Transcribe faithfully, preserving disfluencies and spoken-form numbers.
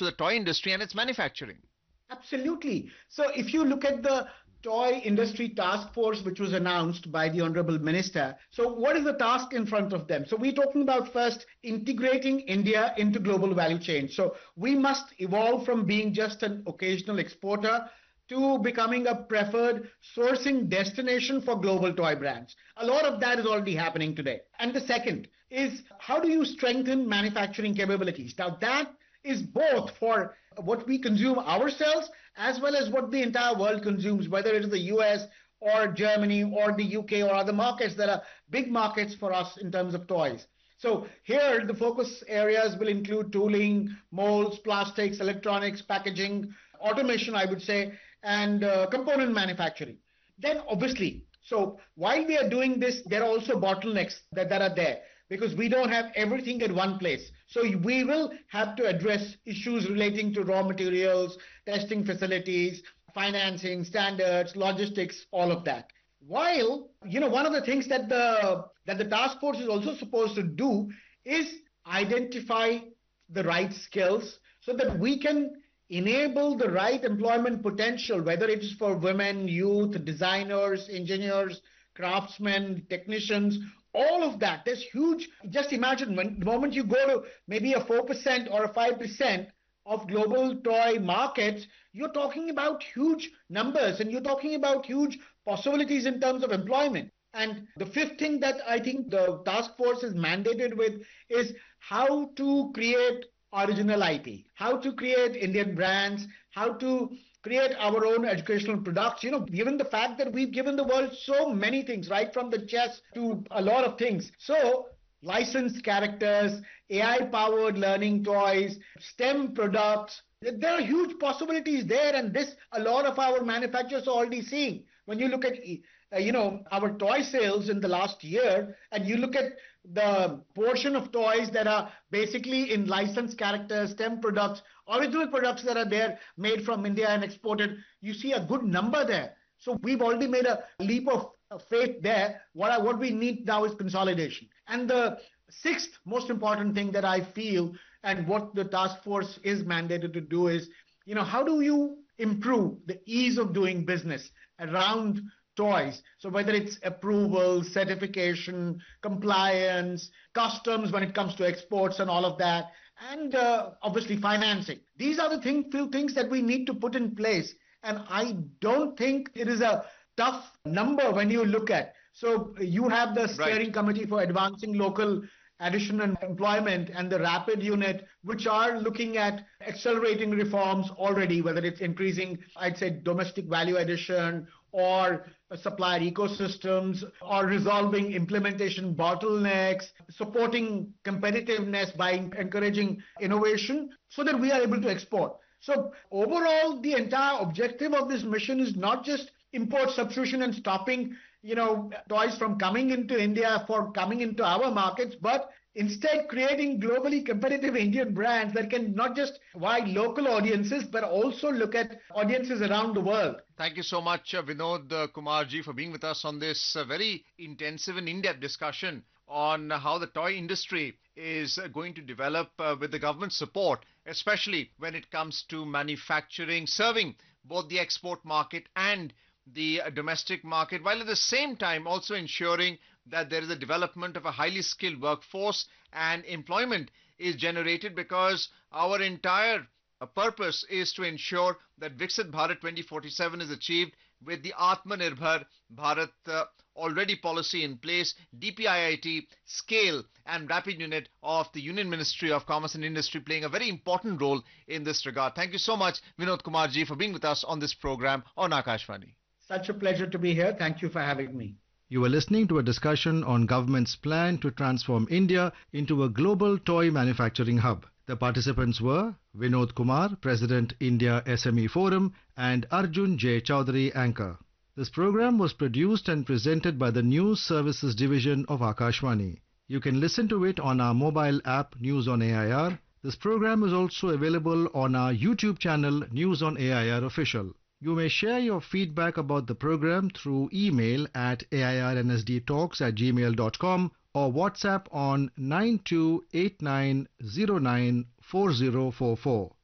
to the toy industry and its manufacturing. Absolutely. So if you look at the Toy Industry Task Force, which was announced by the Honorable Minister, so what is the task in front of them? So we're talking about first integrating India into global value chain. So we must evolve from being just an occasional exporter to becoming a preferred sourcing destination for global toy brands. A lot of that is already happening today. And the second is, how do you strengthen manufacturing capabilities? Now that is both for what we consume ourselves as well as what the entire world consumes, whether it is the U S or Germany or the U K or other markets that are big markets for us in terms of toys. So here the focus areas will include tooling, molds, plastics, electronics, packaging, automation, I would say, and uh, component manufacturing. Then obviously, so while we are doing this, there are also bottlenecks that, that are there, because we don't have everything at one place. So we will have to address issues relating to raw materials, testing facilities, financing, standards, logistics, all of that. While, you know, one of the things that the that the task force is also supposed to do is identify the right skills so that we can enable the right employment potential, whether it is for women, youth, designers, engineers, craftsmen, technicians, all of that. There's huge, just imagine when the moment you go to maybe a four percent or a five percent of global toy markets, you're talking about huge numbers and you're talking about huge possibilities in terms of employment. And the fifth thing that I think the task force is mandated with is how to create original I P, how to create Indian brands, how to create our own educational products. You know, given the fact that we've given the world so many things, right from the chess to a lot of things. So licensed characters, A I-powered learning toys, STEM products, there are huge possibilities there, and this a lot of our manufacturers are already seeing. When you look at uh, you know, our toy sales in the last year, and you look at the portion of toys that are basically in licensed characters, STEM products, original products that are there made from India and exported, you see a good number there. So we've already made a leap of faith there. What, I, what we need now is consolidation. And the sixth most important thing that I feel, and what the task force is mandated to do is, you know, how do you improve the ease of doing business around toys? So whether it's approval, certification, compliance, customs when it comes to exports and all of that, and uh, obviously financing. These are the thing, few things that we need to put in place. And I don't think it is a tough number when you look at. So you have the steering right. committee for advancing local addition and employment and the RAPID unit, which are looking at accelerating reforms already, whether it's increasing, I'd say, domestic value addition or supplier ecosystems, or resolving implementation bottlenecks, supporting competitiveness by encouraging innovation so that we are able to export. So overall, the entire objective of this mission is not just import substitution and stopping, you know, toys from coming into India for coming into our markets, but instead creating globally competitive Indian brands that can not just wide local audiences, but also look at audiences around the world. Thank you so much, uh, Vinod uh, Kumar ji, for being with us on this uh, very intensive and in-depth discussion on how the toy industry is uh, going to develop uh, with the government support, especially when it comes to manufacturing, serving both the export market and the uh, domestic market, while at the same time also ensuring that there is a development of a highly skilled workforce and employment is generated, because our entire uh, purpose is to ensure that Viksit Bharat twenty forty-seven is achieved with the Atmanirbhar Bharat uh, already policy in place, D P I I T, SCALE and RAPID unit of the Union Ministry of Commerce and Industry playing a very important role in this regard. Thank you so much, Vinod Kumar ji, for being with us on this program on Akashvani. Such a pleasure to be here. Thank you for having me. You were listening to a discussion on government's plan to transform India into a global toy manufacturing hub. The participants were Vinod Kumar, President, India S M E Forum, and Arjun J. Chowdhury, anchor. This program was produced and presented by the News Services Division of Akashvani. You can listen to it on our mobile app News on A I R. This program is also available on our YouTube channel News on A I R Official. You may share your feedback about the program through email at A I R N S D talks at gmail dot com or WhatsApp on nine two eight nine zero nine four zero four four.